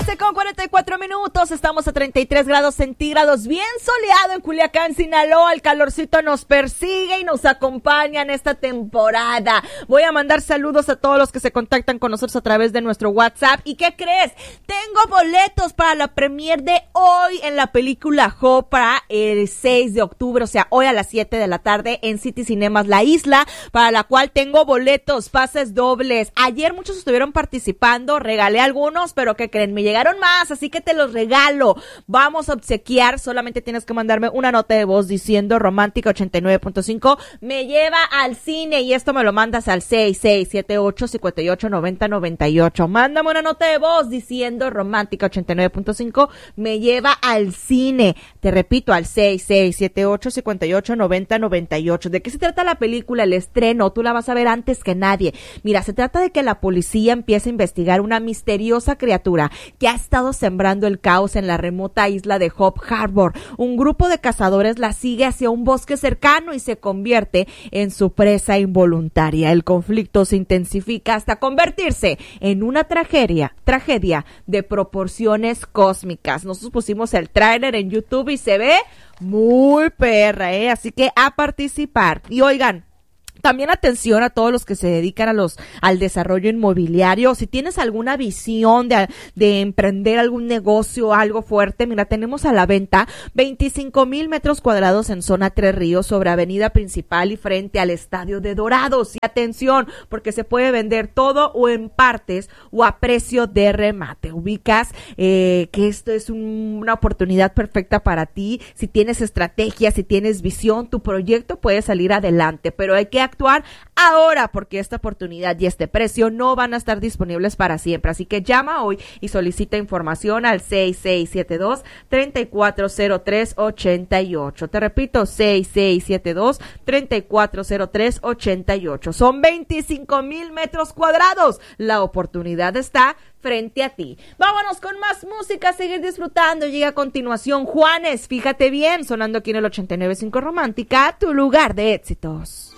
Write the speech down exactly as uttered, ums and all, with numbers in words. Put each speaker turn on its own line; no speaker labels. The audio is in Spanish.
trece con cuarenta y cuatro minutos, estamos a treinta y tres grados centígrados, bien soleado en Culiacán, Sinaloa. El calorcito nos persigue y nos acompaña en esta temporada. Voy a mandar saludos a todos los que se contactan con nosotros a través de nuestro WhatsApp. ¿Y qué crees? Tengo boletos para la premier de hoy en la película Hope para el seis de octubre, o sea, hoy a las siete de la tarde en City Cinemas La Isla, para la cual tengo boletos, pases dobles. Ayer muchos estuvieron participando, regalé algunos, pero ¿qué creen? Me llegaron más, así que te los regalo. Vamos a obsequiar, solamente tienes que mandarme una nota de voz diciendo Romántica ochenta y nueve punto cinco me lleva al cine, y esto me lo mandas al seis seis siete ocho cinco ocho nueve cero nueve ocho. Mándame una nota de voz diciendo Romántica ochenta y nueve punto cinco me lleva al cine. Te repito, al seis seis siete ocho cinco ocho nueve cero nueve ocho. ¿De qué se trata la película? El estreno, tú la vas a ver antes que nadie. Mira, se trata de que la policía empieza a investigar una misteriosa criatura que ha estado sembrando el caos en la remota isla de Hope Harbor. Un grupo de cazadores la sigue hacia un bosque cercano y se convierte en su presa involuntaria. El conflicto se intensifica hasta convertirse en una tragedia, tragedia de proporciones cósmicas. Nosotros pusimos el tráiler en YouTube y se ve muy perra, ¿eh? Así que a participar. Y oigan, también atención a todos los que se dedican a los al desarrollo inmobiliario. Si tienes alguna visión de, de emprender algún negocio, algo fuerte, mira, tenemos a la venta veinticinco mil metros cuadrados en zona Tres Ríos sobre avenida principal y frente al estadio de Dorados. Y atención, porque se puede vender todo o en partes o a precio de remate. Ubicas eh, que esto es un, una oportunidad perfecta para ti. Si tienes estrategia, si tienes visión, tu proyecto puede salir adelante, pero hay que actuar ahora, porque esta oportunidad y este precio no van a estar disponibles para siempre. Así que llama hoy y solicita información al seis seis siete dos, tres cuatro cero tres ocho ocho. Te repito, seis seis siete dos, tres cuatro cero tres ocho ocho. Son veinticinco mil metros cuadrados. La oportunidad está frente a ti. Vámonos con más música, seguir disfrutando. Llega a continuación Juanes, fíjate bien, sonando aquí en el ochenta y nueve punto cinco Romántica, tu lugar de éxitos.